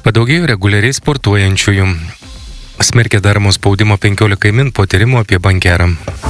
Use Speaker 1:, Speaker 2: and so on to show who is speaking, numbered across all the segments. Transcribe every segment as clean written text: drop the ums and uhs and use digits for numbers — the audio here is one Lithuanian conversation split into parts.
Speaker 1: Padaugėjo reguliariai sportuojančiųjų. Smerkia daromos spaudimo 15 min po tyrimo apie bankerą.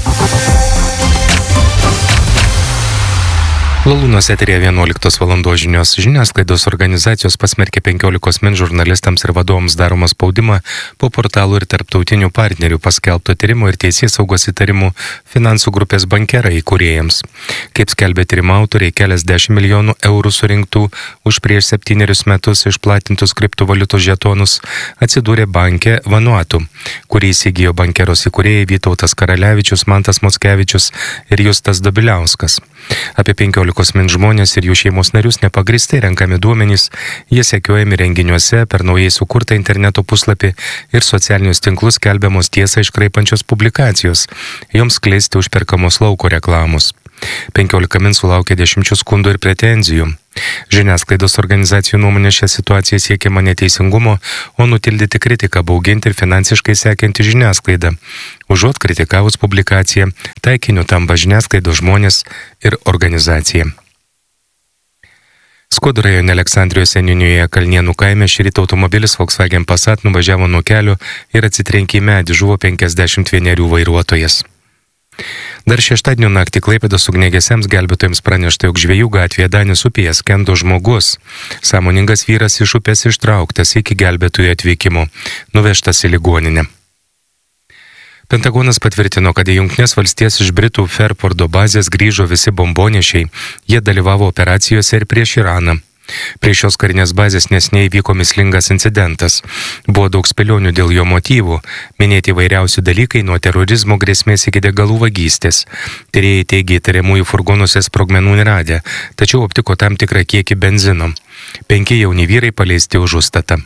Speaker 1: Lalūnos eterėje 11 valandos žinios. Žiniasklaidos organizacijos pasmerkė 15 min žurnalistams ir vadovams daromą spaudimą po portalų ir tarptautinių partnerių paskelbto tyrimo ir teisėsaugos įtarimų finansų grupės Bankera įkūrėjams. Kaip skelbė tyrimo autoriai, keliasdešimt milijonų eurų surinktų už prieš 7 metus išplatintus kriptovaliutos žetonus atsidūrė banke Vanuatu, kurį įsigijo Bankeros įkūrėjai Vytautas Karalevičius, Mantas Mockevičius ir Justas Dobiliauskas. Apie 15 min žmonės ir jų šeimos narius nepagristai renkami duomenys, jie sekiojami renginiuose, per naujai sukurtą interneto puslapį ir socialinius tinklus skelbiamos tiesą iškraipančios publikacijos, joms skleisti užperkamos lauko reklamos. 15 min sulaukė 10 skundų ir pretenzijų. Žiniasklaidos organizacijų nuomonė šią situaciją siekiama neteisingumo, o nutildyti kritiką, bauginti ir finansiškai sekianti žiniasklaidą. Užuot kritikavus publikaciją, taikiniu tampa žiniasklaidos žmonės ir organizacija. Skuodo rajone Aleksandrijos seniūnijoje Kalnėnų kaime šįryt automobilis Volkswagen Passat nuvažiavo nuo kelio ir atsitrenkė į medį, žuvo 51 vairuotojas. Dar šeštadienio naktį Klaipėdos ugniagesiams gelbėtojams pranešta, jog Žvejų gatvėje Danės upėje skendo žmogus. Sąmoningas vyras iš upės ištrauktas iki gelbėtojų atvykimo, nuvežtas į ligoninę. Pentagonas patvirtino, kad į Jungtines valstijas iš Britų Fairfordo bazės grįžo visi bombonešiai. Jie dalyvavo operacijose ir prieš Iraną. Prie šios karinės bazės neseniai įvyko mįslingas incidentas. Buvo daug spėlionių dėl jo motyvų, minėti įvairiausi dalykai nuo terorizmo grėsmės iki degalų vagystės. Tyrėjai teigė įtariamųjų furgonuose sprogmenų neradę, tačiau aptiko tam tikrą kiekį benzino. 5 jauni vyrai paleisti už užstatą.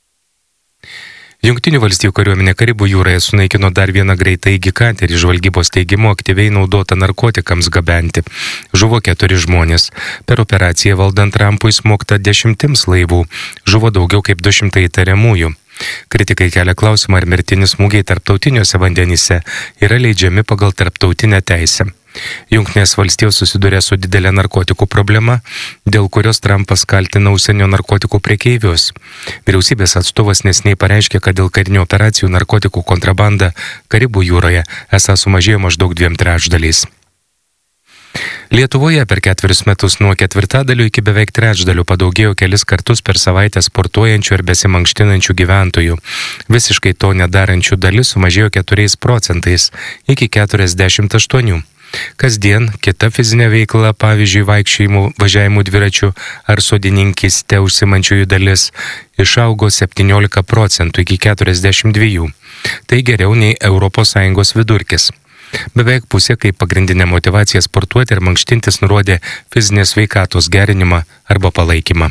Speaker 1: Jungtinių valstijų kariuomenė Karibų jūroje sunaikino dar vieną greitaeigį katerį, žvalgybos teigimu aktyviai naudota narkotikams gabenti. Žuvo 4 žmonės. Per operaciją valdant Trampui smogta 10 laivų. Žuvo daugiau kaip 200 įtariamųjų. Kritikai kelia klausimą, ar mirtini smūgiai tarptautiniuose vandenyse yra leidžiami pagal tarptautinę teisę. Jungtinės valstijos susiduria su didelė narkotikų problema, dėl kurios Trumpas kaltina užsienio narkotikų prekeivius. Vyriausybės atstovas neseniai pareiškė, kad dėl karinių operacijų narkotikų kontrabanda Karibų jūroje esą sumažėjo maždaug 2/3. Lietuvoje per 4 metus nuo 1/4 iki beveik 1/3 padaugėjo kelis kartus per savaitę sportuojančių ir besimankštinančių gyventojų. Visiškai to nedarančių dalis sumažėjo 4% iki 48%. Kasdien kita fizinė veikla, pavyzdžiui, vaikščiojimų, važiavimų dviračių ar sodininkystė užsimančiųjų dalis, išaugo 17% iki 42%. Tai geriau nei ES vidurkis. Beveik pusė kaip pagrindinė motyvacija sportuoti ir mankštintis nurodė fizinės sveikatos gerinimą arba palaikymą.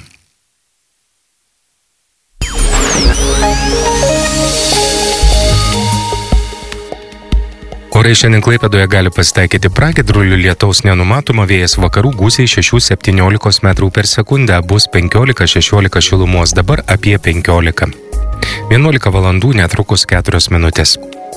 Speaker 1: Orai šiandien Klaipėdoje gali pasitaikyti pragiedrulių, lietaus nenumatoma, vėjas vakarų gūsiai 6–17 metrų per sekundę, bus 15–16 šilumos, dabar apie 15. 11 valandų netrukus 4 minutės.